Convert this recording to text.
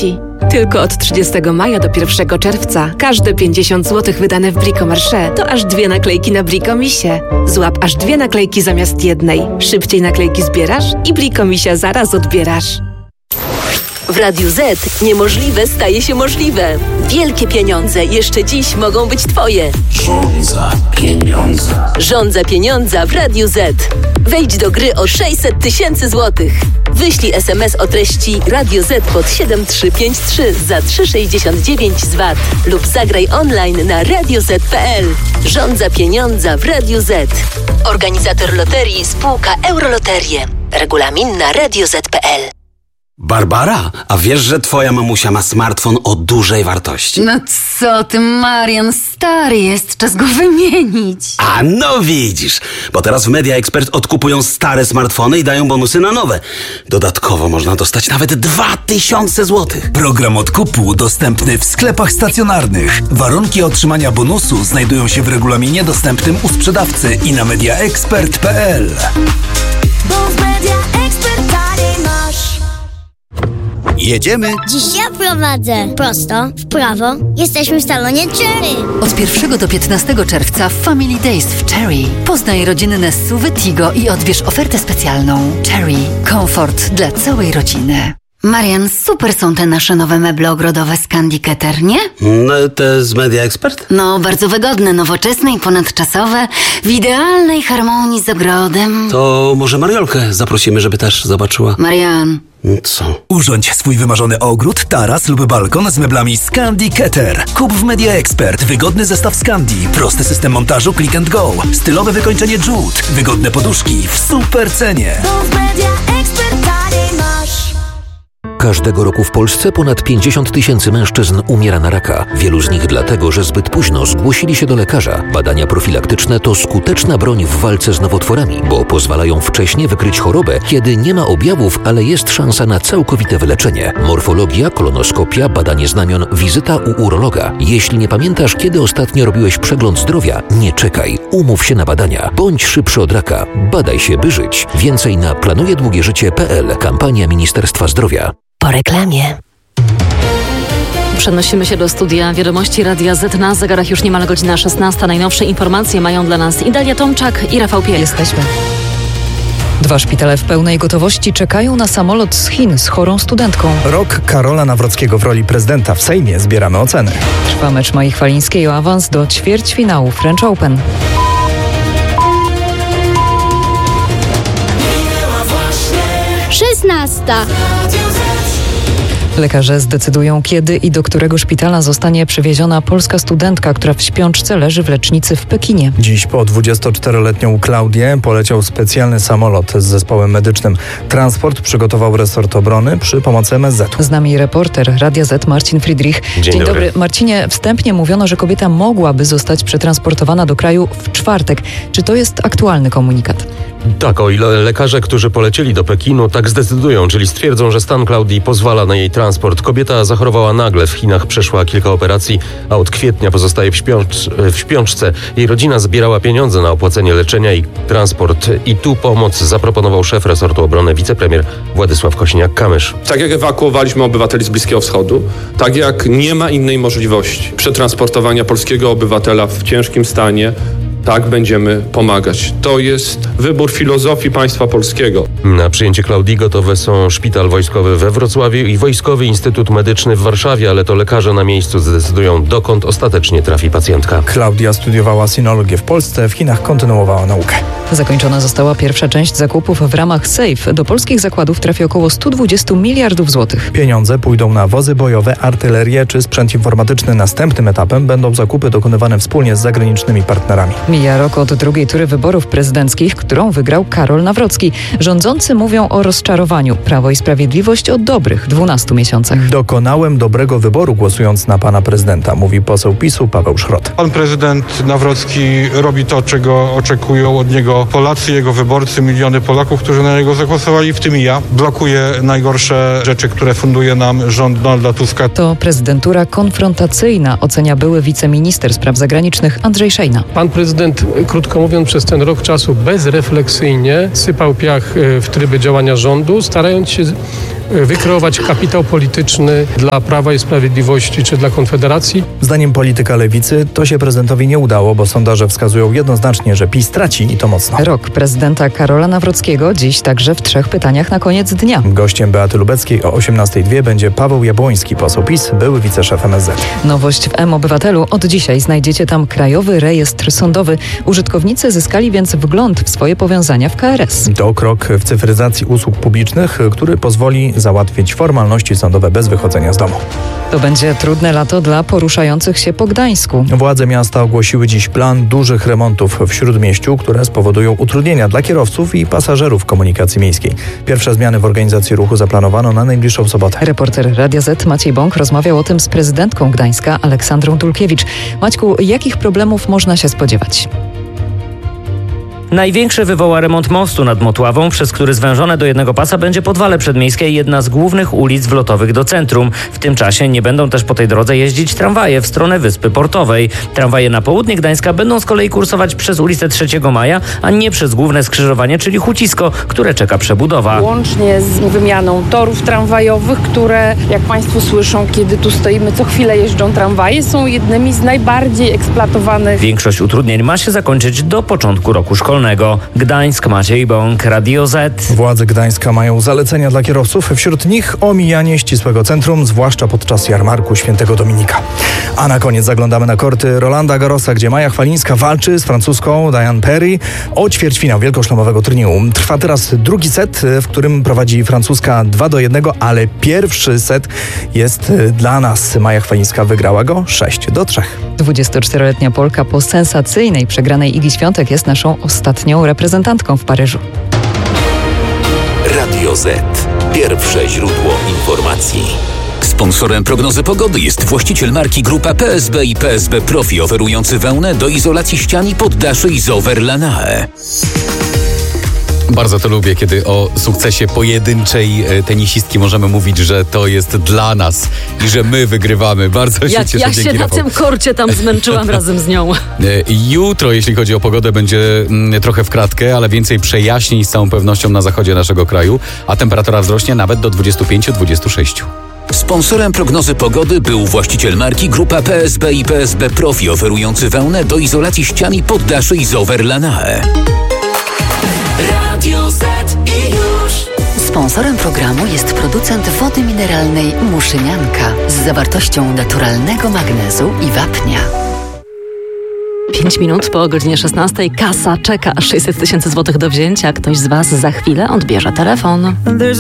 dzieci. Tylko od 30 maja do 1 czerwca każde 50 zł wydane w Bricomarché to aż 2 naklejki na Bricomisię. Złap aż 2 naklejki zamiast jednej. Szybciej naklejki zbierasz i Bricomisia zaraz odbierasz. W Radiu Z niemożliwe staje się możliwe. Wielkie pieniądze jeszcze dziś mogą być Twoje. Żądza pieniądza. Żądza pieniądza w Radiu Z. Wejdź do gry o 600 000 złotych. Wyślij SMS o treści Radio Z pod 7353 za 3,69 z VAT lub zagraj online na radioz.pl. Żądza pieniądza w Radiu Z. Organizator loterii spółka Euroloterie. Regulamin na radioz.pl. Barbara, a wiesz, że twoja mamusia ma smartfon o dużej wartości? No co ty, Marian, stary jest, czas go wymienić. A no widzisz, bo teraz w Media Expert odkupują stare smartfony i dają bonusy na nowe. Dodatkowo można dostać nawet 2000 zł. Program odkupu dostępny w sklepach stacjonarnych. Warunki otrzymania bonusu znajdują się w regulaminie dostępnym u sprzedawcy i na mediaexpert.pl. Bo w Media Expert taniej masz. Jedziemy. Dziś ja prowadzę. Prosto, w prawo. Jesteśmy w salonie Cherry. Od 1 do 15 czerwca Family Days w Cherry. Poznaj rodzinne SUV-y Tigo i odbierz ofertę specjalną. Cherry. Komfort dla całej rodziny. Marian, super są te nasze nowe meble ogrodowe z Candy Keter, nie? No, te z Media Expert? No, bardzo wygodne, nowoczesne i ponadczasowe, w idealnej harmonii z ogrodem. To może Mariolkę zaprosimy, żeby też zobaczyła. Marian. Co? Urządź swój wymarzony ogród, taras lub balkon z meblami Scandi Keter. Kup w Media Expert wygodny zestaw Scandi, prosty system montażu click and go, stylowe wykończenie jute, wygodne poduszki w super cenie. Bo w Media Expert taniej masz. Każdego roku w Polsce ponad 50 000 mężczyzn umiera na raka. Wielu z nich dlatego, że zbyt późno zgłosili się do lekarza. Badania profilaktyczne to skuteczna broń w walce z nowotworami, bo pozwalają wcześnie wykryć chorobę, kiedy nie ma objawów, ale jest szansa na całkowite wyleczenie. Morfologia, kolonoskopia, badanie znamion, wizyta u urologa. Jeśli nie pamiętasz, kiedy ostatnio robiłeś przegląd zdrowia, nie czekaj. Umów się na badania. Bądź szybszy od raka. Badaj się, by żyć. Więcej na planujedługieżycie.pl. Kampania Ministerstwa Zdrowia. Po reklamie. Przenosimy się do studia Wiadomości Radia Z. Na zegarach już niemal godzina 16. Najnowsze informacje mają dla nas Idalia Tomczak i Rafał Piel. Jesteśmy. 2 szpitale w pełnej gotowości czekają na samolot z Chin z chorą studentką. Rok Karola Nawrockiego w roli prezydenta w Sejmie. Zbieramy oceny. Trwa mecz Mai Chwalińskiej o awans do ćwierćfinału French Open. Lekarze zdecydują, kiedy i do którego szpitala zostanie przewieziona polska studentka, która w śpiączce leży w lecznicy w Pekinie. Dziś po 24-letnią Klaudię poleciał specjalny samolot z zespołem medycznym. Transport przygotował resort obrony przy pomocy MSZ. Z nami reporter Radia Z Marcin Friedrich. Dzień dobry. Marcinie, wstępnie mówiono, że kobieta mogłaby zostać przetransportowana do kraju w czwartek. Czy to jest aktualny komunikat? Tak, o ile lekarze, którzy polecieli do Pekinu, tak zdecydują, czyli stwierdzą, że stan Klaudii pozwala na jej transport. Kobieta zachorowała nagle, w Chinach przeszła kilka operacji, a od kwietnia pozostaje w śpiączce. Jej rodzina zbierała pieniądze na opłacenie leczenia i transport. I tu pomoc zaproponował szef resortu obrony, wicepremier Władysław Kosiniak-Kamysz. Tak jak ewakuowaliśmy obywateli z Bliskiego Wschodu, tak jak nie ma innej możliwości przetransportowania polskiego obywatela w ciężkim stanie, tak będziemy pomagać. To jest wybór filozofii państwa polskiego. Na przyjęcie Klaudii gotowe są szpital wojskowy we Wrocławiu i Wojskowy Instytut Medyczny w Warszawie, ale to lekarze na miejscu zdecydują, dokąd ostatecznie trafi pacjentka. Klaudia studiowała sinologię w Polsce, w Chinach kontynuowała naukę. Zakończona została pierwsza część zakupów w ramach SAFE. Do polskich zakładów trafi około 120 miliardów złotych. Pieniądze pójdą na wozy bojowe, artylerię czy sprzęt informatyczny. Następnym etapem będą zakupy dokonywane wspólnie z zagranicznymi partnerami. Mija rok od drugiej tury wyborów prezydenckich, którą wygrał Karol Nawrocki. Rządzący mówią o rozczarowaniu. Prawo i Sprawiedliwość o dobrych 12 miesiącach. Dokonałem dobrego wyboru głosując na pana prezydenta, mówi poseł PiS-u Paweł Szrot. Pan prezydent Nawrocki robi to, czego oczekują od niego Polacy, jego wyborcy, miliony Polaków, którzy na niego zagłosowali, w tym i ja. Blokuje najgorsze rzeczy, które funduje nam rząd Donalda Tuska. To prezydentura konfrontacyjna, ocenia były wiceminister spraw zagranicznych Andrzej Szejna. Pan prezydent, krótko mówiąc, przez ten rok czasu bezrefleksyjnie sypał piach w tryby działania rządu, starając się wykreować kapitał polityczny dla Prawa i Sprawiedliwości czy dla Konfederacji. Zdaniem polityka Lewicy to się prezydentowi nie udało, bo sondaże wskazują jednoznacznie, że PiS traci i to mocno. Rok prezydenta Karola Nawrockiego dziś także w 3 pytaniach na koniec dnia. Gościem Beaty Lubeckiej o 18:02 będzie Paweł Jabłoński, poseł PiS, były wiceszef MSZ. Nowość w M-Obywatelu. Od dzisiaj znajdziecie tam Krajowy Rejestr Sądowy. Użytkownicy zyskali więc wgląd w swoje powiązania w KRS. To krok w cyfryzacji usług publicznych, który pozwoli załatwić formalności sądowe bez wychodzenia z domu. To będzie trudne lato dla poruszających się po Gdańsku. Władze miasta ogłosiły dziś plan dużych remontów w Śródmieściu, które spowodują utrudnienia dla kierowców i pasażerów komunikacji miejskiej. Pierwsze zmiany w organizacji ruchu zaplanowano na najbliższą sobotę. Reporter Radia Z Maciej Bąk rozmawiał o tym z prezydentką Gdańska Aleksandrą Dulkiewicz. Maćku, jakich problemów można się spodziewać? Największy wywoła remont mostu nad Motławą, przez który zwężone do jednego pasa będzie Podwale Przedmiejskie, jedna z głównych ulic wlotowych do centrum. W tym czasie nie będą też po tej drodze jeździć tramwaje w stronę Wyspy Portowej. Tramwaje na południe Gdańska będą z kolei kursować przez ulicę 3 Maja, a nie przez główne skrzyżowanie, czyli Hucisko, które czeka przebudowa. Łącznie z wymianą torów tramwajowych, które, jak Państwo słyszą, kiedy tu stoimy, co chwilę jeżdżą tramwaje, są jednymi z najbardziej eksploatowanych. Większość utrudnień ma się zakończyć do początku roku szkolnego. Gdańsk, Maciej Bąk, Radio Z. Władze Gdańska mają zalecenia dla kierowców, wśród nich omijanie ścisłego centrum, zwłaszcza podczas jarmarku Świętego Dominika. A na koniec zaglądamy na korty Rolanda Garrosa, gdzie Maja Chwalińska walczy z francuską Diane Perry o ćwierćfinał wielkoszlemowego turnieju. Trwa teraz drugi set, w którym prowadzi francuska 2-1, ale pierwszy set jest dla nas. Maja Chwalińska wygrała go 6-3. 24-letnia Polka po sensacyjnej przegranej Igi Świątek jest naszą ostatnią reprezentantką w Paryżu. Radio Z. Pierwsze źródło informacji. Sponsorem prognozy pogody jest właściciel marki Grupa PSB i PSB Profi, oferujący wełnę do izolacji ścian i poddaszy Isover Lanae. Bardzo to lubię, kiedy o sukcesie pojedynczej tenisistki możemy mówić, że to jest dla nas i że my wygrywamy. Bardzo się cieszę. Ja się na tym korcie tam zmęczyłam razem z nią. Jutro, jeśli chodzi o pogodę, będzie trochę w kratkę, ale więcej przejaśnień z całą pewnością na zachodzie naszego kraju, a temperatura wzrośnie nawet do 25-26. Sponsorem prognozy pogody był właściciel marki Grupa PSB i PSB Profi, oferujący wełnę do izolacji ścian i poddaszy Isover Lanae. Radio Z i już. Sponsorem programu jest producent wody mineralnej Muszynianka z zawartością naturalnego magnezu i wapnia. 5 minut po godzinie 16. Kasa czeka, 600 000 złotych do wzięcia. Ktoś z Was za chwilę odbierze telefon.